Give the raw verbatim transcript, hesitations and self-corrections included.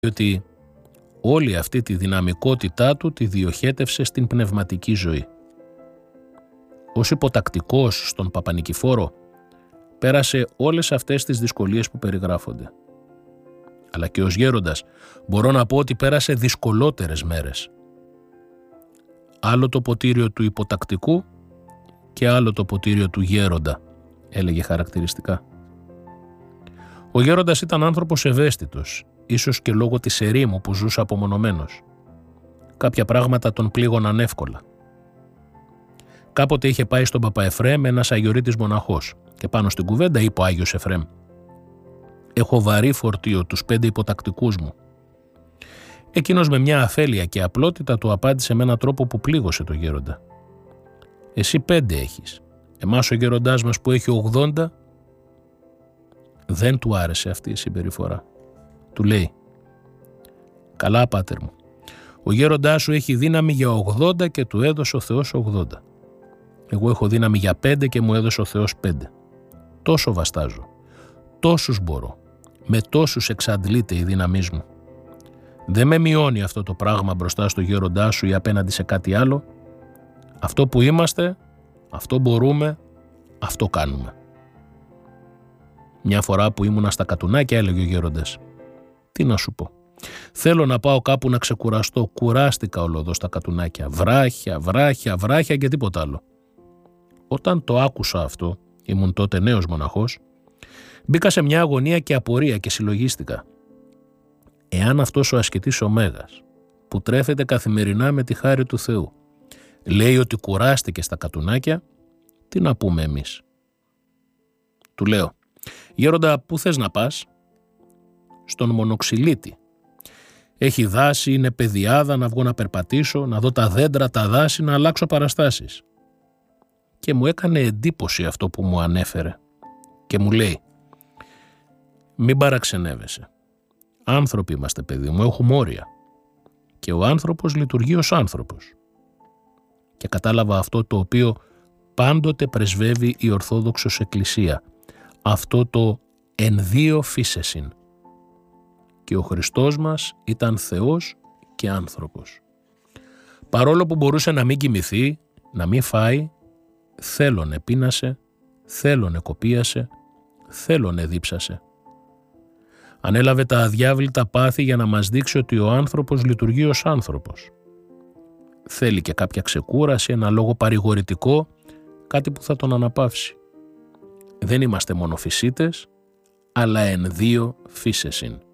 ότι όλη αυτή τη δυναμικότητά του τη διοχέτευσε στην πνευματική ζωή. Ως υποτακτικός στον Παπανικηφόρο πέρασε όλες αυτές τις δυσκολίες που περιγράφονται. Αλλά και ως γέροντας μπορώ να πω ότι πέρασε δυσκολότερες μέρες. Άλλο το ποτήριο του υποτακτικού και άλλο το ποτήριο του γέροντα, έλεγε χαρακτηριστικά. Ο γέροντας ήταν άνθρωπος ευαίσθητος, ίσως και λόγω της ερήμου που ζούσε απομονωμένος. Κάποια πράγματα τον πλήγωναν εύκολα. Κάποτε είχε πάει στον Παπαεφρέμ ένας αγιορείτης μοναχός και πάνω στην κουβέντα είπε ο Άγιος Εφρέμ: «Έχω βαρύ φορτίο τους πέντε υποτακτικούς μου». Εκείνος με μια αφέλεια και απλότητα του απάντησε με έναν τρόπο που πλήγωσε το γέροντα: «Εσύ πέντε έχεις, εμάς ο γέροντάς μας που έχει ογδόντα». Δεν του άρεσε αυτή η συμπεριφορά. Του λέει: «Καλά, πάτερ μου, ο γέροντάς σου έχει δύναμη για ογδόντα και του έδωσε ο Θεός ογδόντα. Εγώ έχω δύναμη για πέντε και μου έδωσε ο Θεός πέντε. Τόσο βαστάζω, τόσους μπορώ, με τόσους εξαντλείται η δύναμή μου. Δεν με μειώνει αυτό το πράγμα μπροστά στο γέροντά σου ή απέναντι σε κάτι άλλο. Αυτό που είμαστε, αυτό μπορούμε, αυτό κάνουμε». Μια φορά που ήμουνα στα Κατουνάκια, έλεγε ο γέροντας: «Τι να σου πω, θέλω να πάω κάπου να ξεκουραστώ, κουράστηκα όλο εδώ στα Κατουνάκια, βράχια, βράχια, βράχια και τίποτα άλλο». Όταν το άκουσα αυτό, ήμουν τότε νέος μοναχός, μπήκα σε μια αγωνία και απορία και συλλογίστηκα. Εάν αυτός ο ασκητής ο Μέγας, που τρέφεται καθημερινά με τη χάρη του Θεού, λέει ότι κουράστηκε στα Κατουνάκια, τι να πούμε εμείς? Του λέω: «Γέροντα, πού θες να πας?» «Στον Μονοξυλίτη. Έχει δάση, είναι παιδιάδα, να βγω να περπατήσω, να δω τα δέντρα, τα δάση, να αλλάξω παραστάσεις». Και μου έκανε εντύπωση αυτό που μου ανέφερε και μου λέει: «Μην παραξενεύεσαι. Άνθρωποι είμαστε, παιδί μου, έχουμε όρια. Και ο άνθρωπος λειτουργεί ως άνθρωπος». Και κατάλαβα αυτό το οποίο πάντοτε πρεσβεύει η Ορθόδοξος Εκκλησία, αυτό το «εν δύο φύσεσιν». Και ο Χριστός μας ήταν Θεός και άνθρωπος. Παρόλο που μπορούσε να μην κοιμηθεί, να μην φάει, θέλωνε πείνασε, θέλωνε κοπίασε, θέλωνε δίψασε. Ανέλαβε τα αδιάβλητα πάθη για να μας δείξει ότι ο άνθρωπος λειτουργεί ως άνθρωπος. Θέλει και κάποια ξεκούραση, ένα λόγο παρηγορητικό, κάτι που θα τον αναπαύσει. Δεν είμαστε μόνο φυσίτες, αλλά εν δύο φύσεσιν.